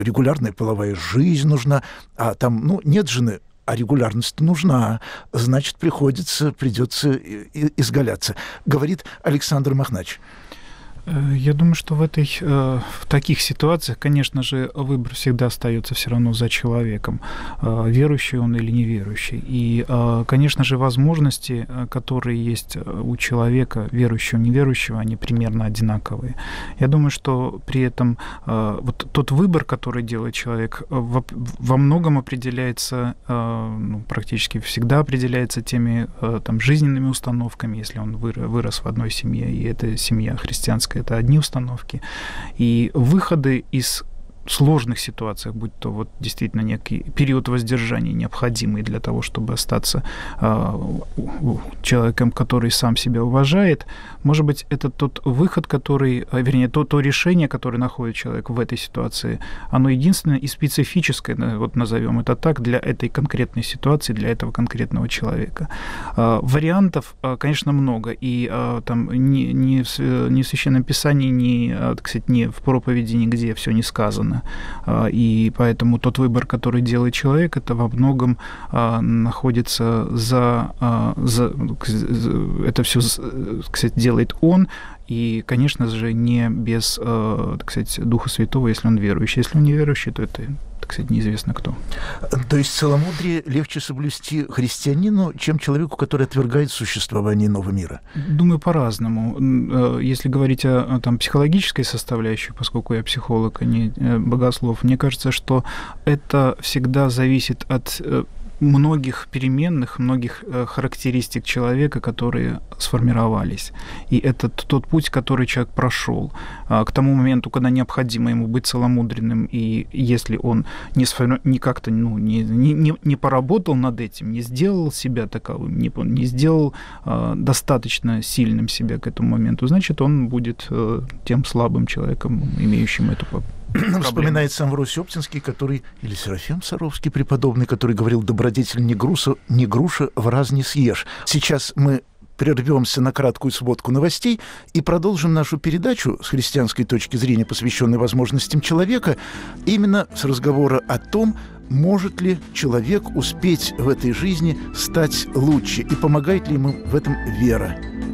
регулярная половая жизнь нужна, а там, нет жены, а регулярность нужна, значит, придется изгаляться, говорит Александр Махнач. Я думаю, что в таких ситуациях, конечно же, выбор всегда остается все равно за человеком, верующий он или неверующий. И, конечно же, возможности, которые есть у человека, верующего, неверующего, они примерно одинаковые. Я думаю, что при этом вот тот выбор, который делает человек, во многом определяется, практически всегда определяется теми жизненными установками, если он вырос в одной семье, и эта семья христианская, это одни установки. И выходы из сложных ситуациях, будь то вот действительно некий период воздержания, необходимый для того, чтобы остаться человеком, который сам себя уважает, может быть, это тот выход, который, вернее, то решение, которое находит человек в этой ситуации, оно единственное и специфическое, вот назовем это так, для этой конкретной ситуации, для этого конкретного человека. Вариантов, конечно, много, и там ни в Священном Писании, ни в проповеди нигде все не сказано. И поэтому тот выбор, который делает человек, это во многом находится это все, кстати, делает он, и, конечно же, не без, Духа Святого, если он верующий. Если он не верующий, то это, неизвестно кто. То есть целомудрие легче соблюсти христианину, чем человеку, который отвергает существование иного мира? Думаю, по-разному. Если говорить о психологической составляющей, поскольку я психолог, а не богослов, мне кажется, что это всегда зависит от многих переменных, многих характеристик человека, которые сформировались. И это тот путь, который человек прошел к тому моменту, когда необходимо ему быть целомудренным, и если он не поработал над этим, не сделал себя таковым, не сделал достаточно сильным себя к этому моменту, значит, он будет тем слабым человеком, имеющим эту проблему. Вспоминается Амвросий Оптинский, или Серафим Саровский преподобный, который говорил: добродетель не груша, в раз не съешь. Сейчас мы прервемся на краткую сводку новостей и продолжим нашу передачу с христианской точки зрения, посвященной возможностям человека, именно с разговора о том, может ли человек успеть в этой жизни стать лучше и помогает ли ему в этом вера.